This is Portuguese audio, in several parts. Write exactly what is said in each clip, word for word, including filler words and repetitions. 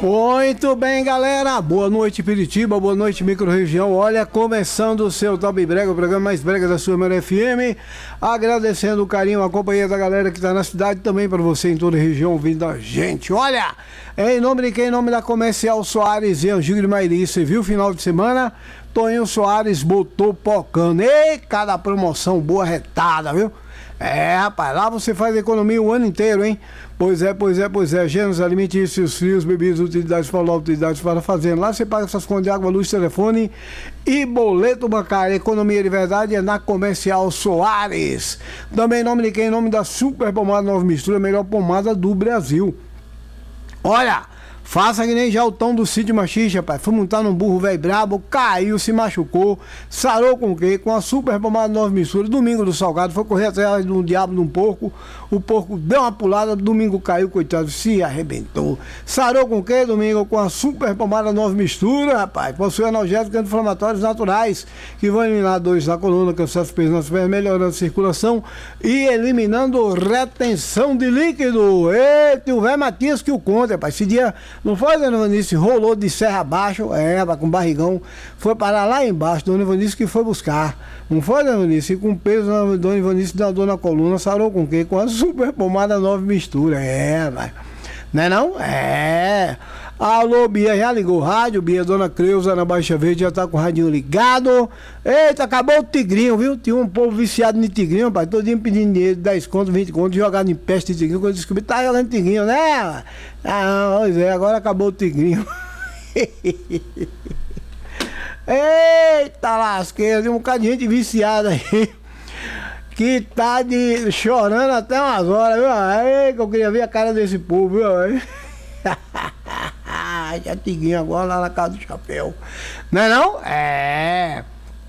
Muito bem, galera. Boa noite, Piritiba. Boa noite, micro-região. Olha, começando o seu Top Brega, o programa mais brega da sua F M. Agradecendo o carinho, a companhia da galera que está na cidade, também para você em toda a região ouvindo a gente. Olha, em nome de quem? Em nome da Comercial Soares e Angico de Mairi. Você viu o final de semana? Toninho Soares botou pocando. Ei, cada promoção boa retada, viu? É, rapaz, lá você faz economia o ano inteiro, hein? Pois é, pois é, pois é. Gêneros alimentícios, frios, bebidas, utilidades para lá, utilidades para fazenda. Lá você paga essas contas de água, luz, telefone e boleto bancário. Economia de verdade é na Comercial Soares. Também em nome de quem? Em nome da Super Pomada Nova Mistura, a melhor pomada do Brasil. Olha, faça que nem já o Tom do Cid Machixe, rapaz. Foi montar num burro velho brabo, caiu, se machucou, sarou com o quê? Com a Super Pomada Nova Mistura. Domingo do Salgado, foi correr atrás de um diabo de um porco. O porco deu uma pulada, domingo caiu, coitado, se arrebentou. Sarou com o quê, domingo? Com a Super Pomada Nova Mistura, rapaz. Possui analgésicos anti-inflamatórios naturais que vão eliminar dores na coluna, cansaço, peso nas pernas, melhorando a circulação e eliminando retenção de líquido. Eita, o velho Matias que o conta, rapaz. Esse dia não foi, Dona Ivanice? Rolou de serra abaixo, é, com barrigão, foi parar lá embaixo, Dona Ivanice que foi buscar. Não foi, Dona Ivanice? E com peso, Dona Ivanice deu dor na coluna, sarou com o quê? Com a Super Pomada Nova Mistura, é, vai. Não é não? É. Alô, Bia, já ligou o rádio? Bia, Dona Creuza na Baixa Verde já tá com o radinho ligado. Eita, acabou o tigrinho, viu? Tinha um povo viciado em tigrinho, pai, todo dia pedindo dinheiro, dez contos, vinte contos, jogado em peste de tigrinho, quando eu descobri, tá jogando tigrinho, né? Ah, pois é, agora acabou o tigrinho. Eita lasqueira, tem um bocado de gente viciada aí, que tá de, chorando até umas horas, viu? Ei, que eu queria ver a cara desse povo, viu? Já tiguinho agora lá na casa do chapéu. Não é não? É.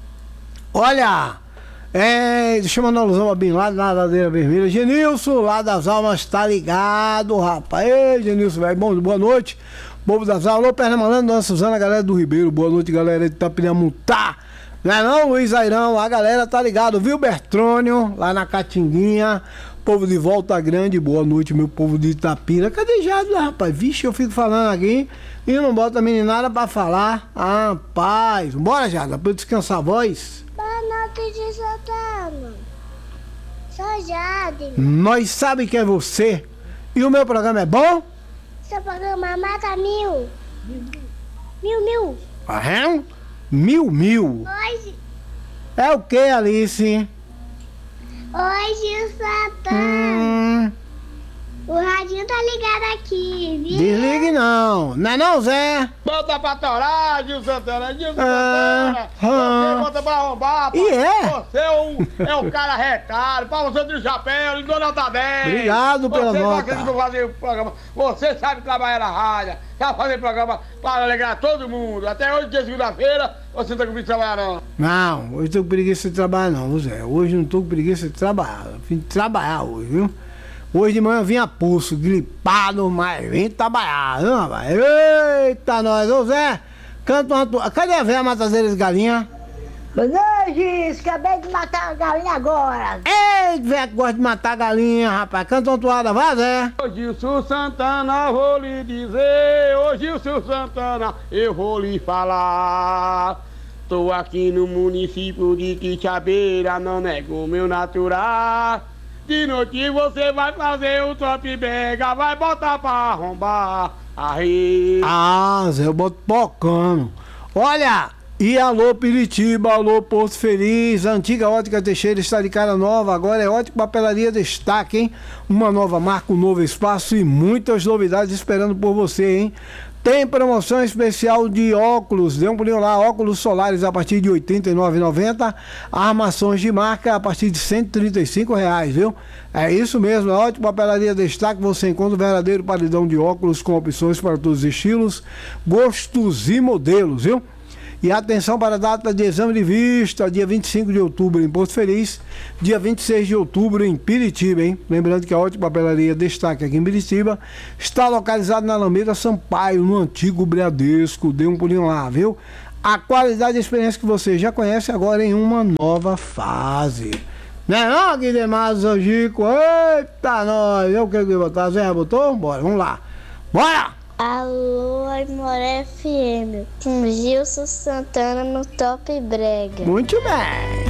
Olha, é, deixa eu mandar uma alusão a Bin Laden, na Ladeira Vermelha. Genilson, lá das Almas, tá ligado, rapaz. Ei, Genilson, velho, bom, boa noite. Povo das Almas, alô, Perna Malandro, Dona Suzana, galera do Ribeiro, boa noite, galera de Itapiramuntá. Não é não, Luiz Airão, a galera tá ligado, viu, Bertrônio, lá na Catinguinha. Povo de Volta Grande, boa noite, meu povo de Itapira. Cadê Jado lá, rapaz? Vixe, eu fico falando aqui e não bota a meninada pra falar. Ah, paz. Bora, Jado, pra eu descansar a voz. Boa noite de Santana. Sou Jade. Nós sabe que é você. E o meu programa é bom? Seu programa mata mil. Mil, mil. Aham? Mil, mil. Hoje, É o que, Alice? hoje, Santana. Hum, O radinho tá ligado aqui, viu? desligue não. Não é não, Zé? Bota pra torar, Gil Santana, Gil Ah, Santana. ah. Você bota pra arrombar, pai. E é? Você é um, é um cara retado, pra você de chapéu, de nota dez. Obrigado pela você nota. Você fazer o programa. Você sabe trabalhar na rádio, sabe fazer programa para alegrar todo mundo. Até hoje, dia de segunda-feira, você não tá com preguiça de trabalhar, não. Não, hoje tô com preguiça de trabalhar não, Zé. Hoje não tô com preguiça de trabalhar. Eu vim de trabalhar hoje, viu? Hoje de manhã eu vim a pulso, gripado, mas vim trabalhar, viu, rapaz? Eita, nós, ô Zé, canta uma tua... Cadê a véia matadeira de galinha? Boa noite, acabei de matar a galinha agora. Ei, véia que gosta de matar galinha, rapaz. Canta uma toada, vai, Zé. Ô Gilson Santana, vou lhe dizer, ô Gilson Santana, eu vou lhe falar. Tô aqui no município de Quixabeira, não nego o meu natural. De noite você vai fazer o top brega, vai botar pra arrombar. Aí. Ah, Zé, eu boto pocando. Olha, e alô Piritiba, alô Porto Feliz, a antiga Ótica Teixeira está de cara nova, agora é Ótica Papelaria Destaque, hein? Uma nova marca, um novo espaço e muitas novidades esperando por você, hein? Tem promoção especial de óculos, dê um pulinho lá, óculos solares a partir de oitenta e nove reais e noventa centavos, armações de marca a partir de cento e trinta e cinco reais, viu? É isso mesmo, a Ótima Papelaria Destaque, você encontra o verdadeiro paredão de óculos com opções para todos os estilos, gostos e modelos, viu? E atenção para a data de exame de vista, dia vinte e cinco de outubro em Porto Feliz, dia vinte e seis de outubro em Piritiba, hein? Lembrando que a Ótima Papelaria Destaque aqui em Piritiba está localizada na Alameda Sampaio, no antigo Bradesco. Dê um pulinho lá, viu? A qualidade e a experiência que você já conhece agora em uma nova fase. Né não, Guilherme Zangico? Eita, nós! Eu quero que botar, Zé, botou? Bora, vamos lá. Bora! Alô, Aimoré F M, com Gilson Santana no Top Brega. Muito bem.